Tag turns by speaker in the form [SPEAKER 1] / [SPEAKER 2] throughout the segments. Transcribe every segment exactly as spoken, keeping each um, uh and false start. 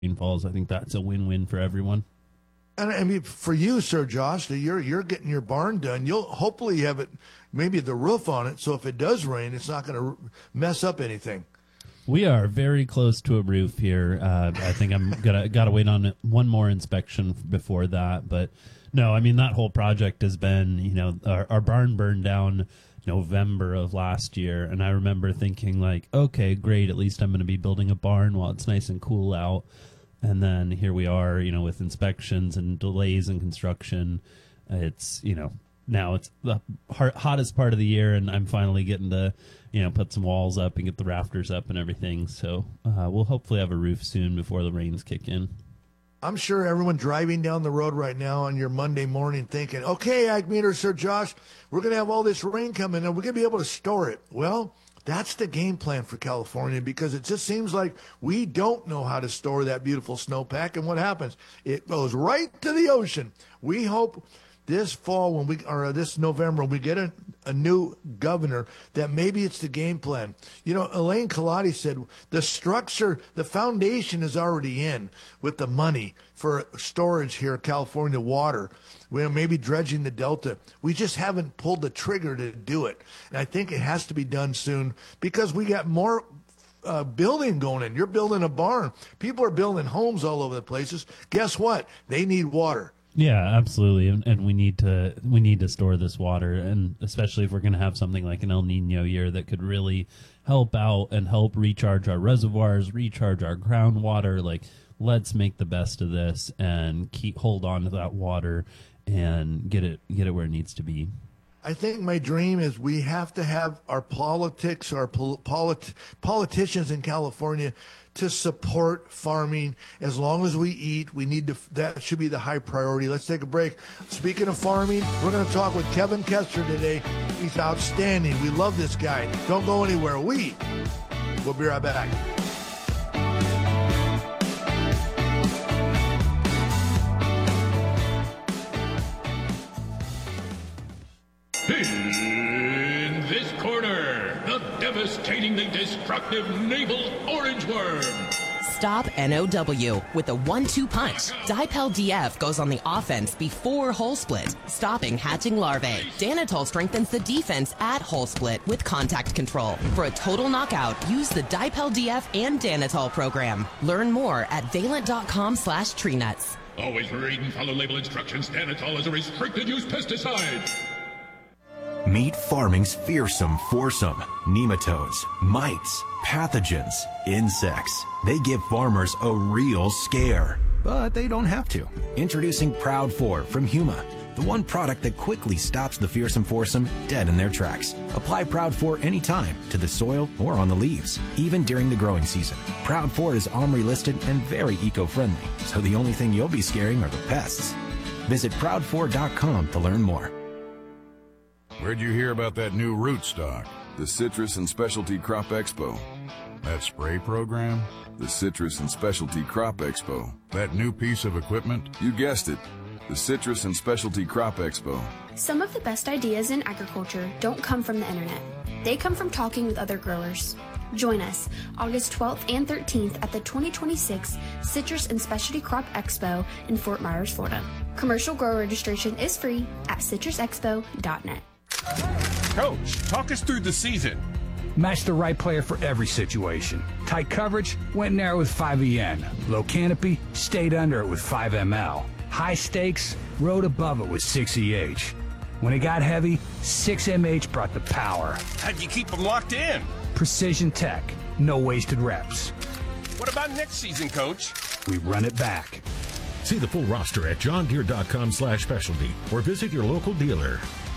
[SPEAKER 1] falls. I think that's a win-win for everyone.
[SPEAKER 2] And I mean, for you, Sir Josh, that you're you're getting your barn done. You'll hopefully have it, maybe the roof on it, so if it does rain, it's not going to mess up anything.
[SPEAKER 1] We are very close to a roof here. Uh, I think I'm gonna gotta wait on one more inspection before that. But no, I mean that whole project has been, you know, our, our barn burned down November of last year, and I remember thinking like, okay, great, at least I'm going to be building a barn while it's nice and cool out. And then here we are, you know, with inspections and delays in construction. It's, you know, now it's the hottest part of the year, and I'm finally getting to, you know, put some walls up and get the rafters up and everything. So uh, we'll hopefully have a roof soon before the rains kick in.
[SPEAKER 2] I'm sure everyone driving down the road right now on your Monday morning thinking, okay, Ag Meter, Sir Josh, we're going to have all this rain coming and we're going to be able to store it. Well, that's the game plan for California, because it just seems like we don't know how to store that beautiful snowpack. And what happens? It goes right to the ocean. We hope this fall, when we or this November, when we get a, a new governor, that maybe it's the game plan. You know, Elaine Colati said the structure, the foundation is already in with the money for storage here, California water. We're maybe dredging the Delta. We just haven't pulled the trigger to do it. And I think it has to be done soon, because we got more uh, building going in. You're building a barn. People are building homes all over the places. Guess what? They need water.
[SPEAKER 1] Yeah, absolutely, and, and we need to we need to store this water, and especially if we're going to have something like an El Nino year that could really help out and help recharge our reservoirs, recharge our groundwater. Like, let's make the best of this and keep hold on to that water and get it get it where it needs to be.
[SPEAKER 2] I think my dream is we have to have our politics, our pol- polit- politicians in California to support farming. As long as we eat, we need to, that should be the high priority. Let's take a break. Speaking of farming, we're going to talk with Kevin Kester today. He's outstanding. We love this guy. Don't go anywhere. We will be right back.
[SPEAKER 3] In this corner, the devastatingly destructive naval orange worm.
[SPEAKER 4] Stop N O W with a one two punch. Dipel D F goes on the offense before hole split, stopping hatching larvae. Danitol strengthens the defense at hole split with contact control. For a total knockout, use the Dipel D F and Danitol program. Learn more at valent.com slash tree nuts.
[SPEAKER 3] Always read and follow label instructions. Danitol is a restricted use pesticide.
[SPEAKER 5] Meet farming's fearsome foursome. Nematodes, mites, pathogens, insects. They give farmers a real scare. But they don't have to. Introducing Proud four from Huma, the one product that quickly stops the fearsome foursome dead in their tracks. Apply Proud four anytime to the soil or on the leaves, even during the growing season. Proud four is OMRI listed and very eco-friendly, so the only thing you'll be scaring are the pests. Visit proud four dot com to learn more.
[SPEAKER 6] Where'd you hear about that new rootstock?
[SPEAKER 7] The Citrus and Specialty Crop Expo.
[SPEAKER 6] That spray program?
[SPEAKER 7] The Citrus and Specialty Crop Expo.
[SPEAKER 6] That new piece of equipment?
[SPEAKER 7] You guessed it. The Citrus and Specialty Crop Expo.
[SPEAKER 8] Some of the best ideas in agriculture don't come from the internet. They come from talking with other growers. Join us August twelfth and thirteenth at the twenty twenty-six Citrus and Specialty Crop Expo in Fort Myers, Florida. Commercial grower registration is free at citrus expo dot net.
[SPEAKER 9] Coach, talk us through the season.
[SPEAKER 10] Match the right player for every situation. Tight coverage, went narrow with five E N. Low canopy, stayed under it with five M L. High stakes, rode above it with six E H. When it got heavy, six M H brought the power.
[SPEAKER 9] How'd you keep them locked in?
[SPEAKER 10] Precision tech, no wasted reps.
[SPEAKER 9] What about next season, Coach?
[SPEAKER 10] We run it back.
[SPEAKER 11] See the full roster at johndeere.com slash specialty or visit your local dealer.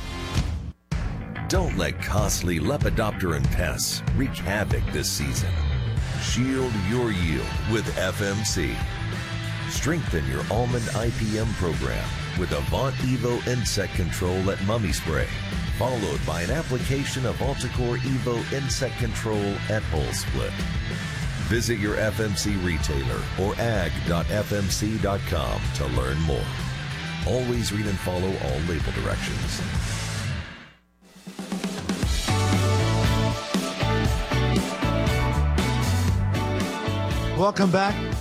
[SPEAKER 12] Don't let costly Lepidopteran pests wreak havoc this season. Shield your yield with F M C. Strengthen your almond I P M program with Avant Evo Insect Control at Mummy Spray, followed by an application of Alticore Evo Insect Control at Hole Split. Visit your F M C retailer or ag dot f m c dot com to learn more. Always read and follow all label directions.
[SPEAKER 2] Welcome back